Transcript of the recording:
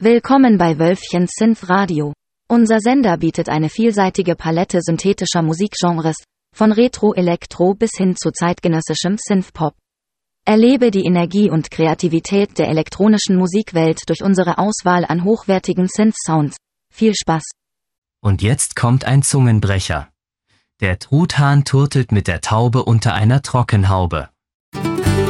Willkommen bei Wölfchen Synth Radio. Unser Sender bietet eine vielseitige Palette synthetischer Musikgenres, von Retro-Elektro bis hin zu zeitgenössischem Synthpop. Erlebe die Energie und Kreativität der elektronischen Musikwelt durch unsere Auswahl an hochwertigen Synth-Sounds. Viel Spaß! Und jetzt kommt ein Zungenbrecher. Der Truthahn turtelt mit der Taube unter einer Trockenhaube.